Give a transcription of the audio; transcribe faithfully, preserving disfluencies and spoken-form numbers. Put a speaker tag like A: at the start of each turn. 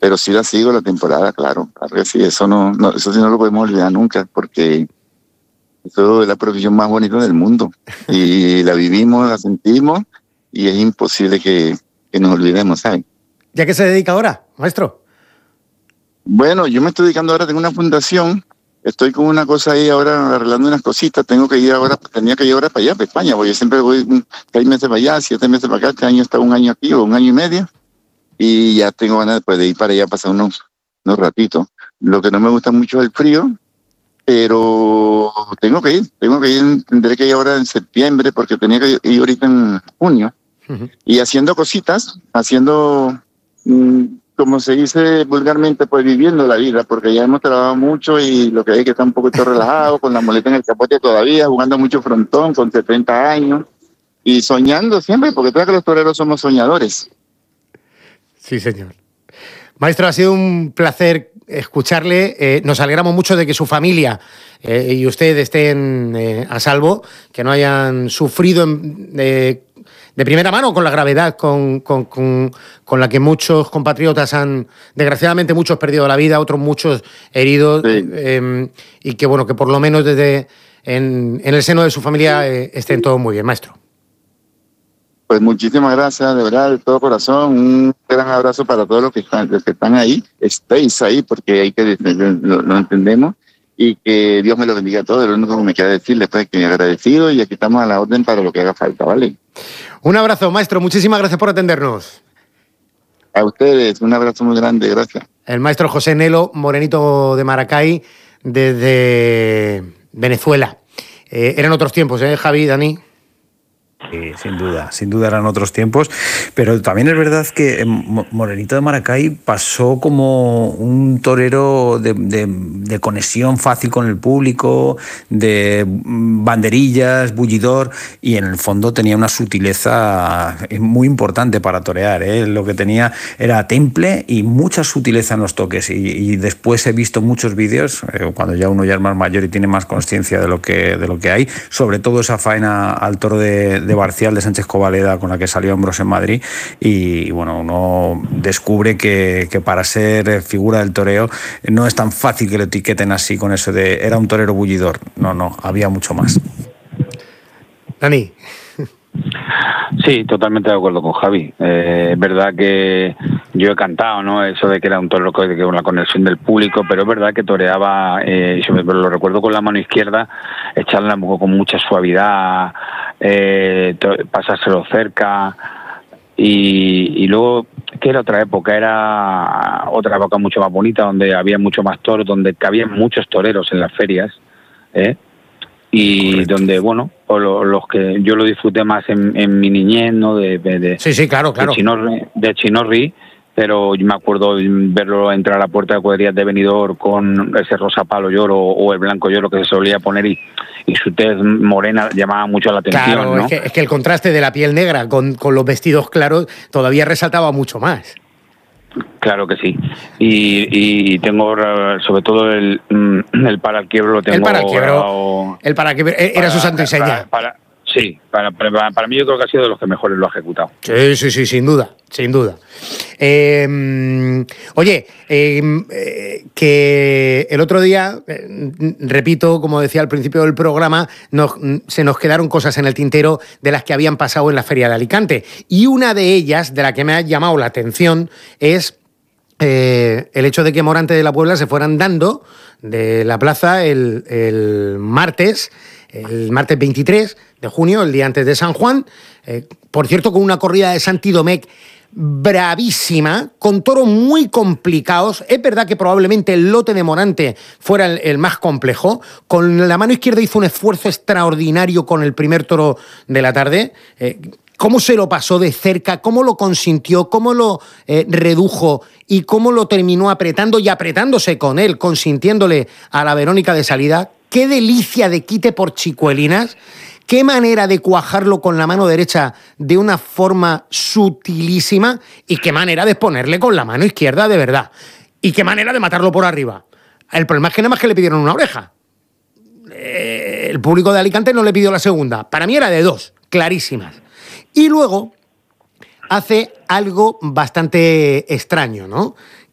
A: pero sí la sigo la temporada, claro, claro que sí, eso no, no, eso sí no lo podemos olvidar nunca, porque eso es la profesión más bonita del mundo, y la vivimos, la sentimos, y es imposible que, que nos olvidemos, ¿sabes?
B: ¿Ya qué se dedica ahora, maestro?
A: Bueno, yo me estoy dedicando ahora, tengo una fundación, estoy con una cosa ahí ahora arreglando unas cositas, tengo que ir ahora, tenía que ir ahora para allá, para España, porque yo siempre voy seis meses para allá, siete meses para acá, este año está un año aquí o un año y medio, y ya tengo ganas después de ir para allá a pasar unos, unos ratitos. Lo que no me gusta mucho es el frío, pero tengo que ir, tengo que ir, tendré que ir ahora en septiembre, porque tenía que ir ahorita en junio, uh-huh. Y haciendo cositas, haciendo, mmm, como se dice vulgarmente, pues viviendo la vida, porque ya hemos trabajado mucho y lo que hay es que está un poquito relajado, con la muleta en el capote todavía, jugando mucho frontón, con setenta años, y soñando siempre, porque todos los toreros somos soñadores.
B: Sí, señor. Maestro, ha sido un placer escucharle. Eh, nos alegramos mucho de que su familia eh, y usted estén eh, a salvo, que no hayan sufrido en, eh, de primera mano con la gravedad con, con, con, con la que muchos compatriotas han, desgraciadamente muchos perdido la vida, otros muchos heridos, sí. eh, y que bueno, que por lo menos desde en, en el seno de su familia eh, estén todos muy bien, maestro.
A: Pues muchísimas gracias, de verdad, de todo corazón. Un gran abrazo para todos los que están, los que están ahí. Estéis ahí, porque hay que lo, lo entendemos. Y que Dios me lo bendiga a todos. Lo único que me queda decirles es que agradecido, y aquí estamos a la orden para lo que haga falta, ¿vale?
B: Un abrazo, maestro. Muchísimas gracias por atendernos.
A: A ustedes, un abrazo muy grande. Gracias.
B: El maestro José Nelo, morenito de Maracay, desde Venezuela. Eh, eran otros tiempos, ¿eh, Javi, Dani?
C: Sí, sin duda, sin duda eran otros tiempos, pero también es verdad que Morenito de Maracay pasó como un torero de, de, de conexión fácil con el público, de banderillas, bullidor, y en el fondo tenía una sutileza muy importante para torear, ¿eh? Lo que tenía era temple y mucha sutileza en los toques, y, y después he visto muchos vídeos, eh, cuando ya uno ya es más mayor y tiene más consciencia de lo que, de lo que hay, sobre todo esa faena al toro de, de Barcial de Sánchez Covaleda con la que salió Ambrós en Madrid, y bueno, uno descubre que, que para ser figura del toreo no es tan fácil que lo etiqueten así con eso de era un torero bullidor. No, no, había mucho más.
B: Dani.
D: Sí, totalmente de acuerdo con Javi. Eh, es verdad que yo he cantado, ¿no? Eso de que era un torero con la conexión del público, pero es verdad que toreaba, eh, yo me lo recuerdo con la mano izquierda, echarla con mucha suavidad, eh, pasárselo cerca, y, y luego, que era otra época, era otra época mucho más bonita, donde había mucho más toros, donde cabían muchos toreros en las ferias, ¿eh? Y correcto. Donde, bueno, o lo, los que yo lo disfruté más en, en mi niñez, ¿no? De, de, de,
B: sí, sí, claro, claro.
D: De Chinorri, de Chinorri, pero yo me acuerdo verlo entrar a la puerta de cuadrillas de Benidorm con ese rosa palo lloro o el blanco lloro que se solía poner, y, y su tez morena llamaba mucho la atención,
B: claro,
D: ¿no?
B: es que, es que el contraste de la piel negra con, con los vestidos claros todavía resaltaba mucho más.
D: Claro que sí. Y, y tengo sobre todo el, el paraquiebro lo tengo.
B: El paraquiebro, el paraquiebro era para, su santo y seña.
D: Para, para, sí, para, para, para mí yo creo que ha sido de los que mejores lo ha ejecutado.
B: Sí, sí, sí, sin duda, sin duda. Eh, oye, eh, que el otro día, eh, repito, como decía al principio del programa, nos, se nos quedaron cosas en el tintero de las que habían pasado en la Feria de Alicante. Y una de ellas, de la que me ha llamado la atención, es eh, el hecho de que Morante de la Puebla se fueran dando de la plaza el, el martes, el martes veintitrés de junio, el día antes de San Juan, eh, por cierto, con una corrida de Santi Domecq bravísima, con toros muy complicados. Es verdad que probablemente el lote de Morante fuera el, el más complejo. Con la mano izquierda hizo un esfuerzo extraordinario con el primer toro de la tarde. Eh, ¿Cómo se lo pasó de cerca? ¿Cómo lo consintió? ¿Cómo lo eh, redujo? ¿Y cómo lo terminó apretando y apretándose con él, consintiéndole a la Verónica de salida? ¡Qué delicia de quite por chicuelinas! Qué manera de cuajarlo con la mano derecha de una forma sutilísima, y qué manera de ponerle con la mano izquierda de verdad. Y qué manera de matarlo por arriba. El problema es que nada más que le pidieron una oreja. Eh, el público de Alicante no le pidió la segunda. Para mí era de dos, clarísimas. Y luego hace algo bastante extraño, ¿no?